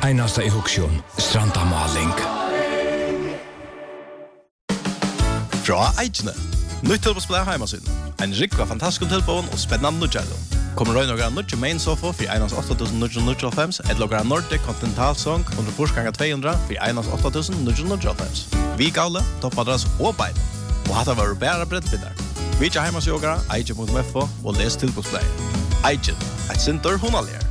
Einasta i Huksjon, Stranda Maling. Fra Eidjene. Nytt tilbådsplay heimasyn. En rikva fantastisk tilbån og spennende nødgjælum. Kommer røy noen nødgjæ main sofa for 1.8.995 et logra Nordic Continental Song under forsganger 200 for 1.8.995. Vi gavle, toppadress og bein. Og hatt var bæra brettbindar. Vi ikke heimasjogere, eidje.fo og les tilbådsplay. Eidjen, et sinter hunalier.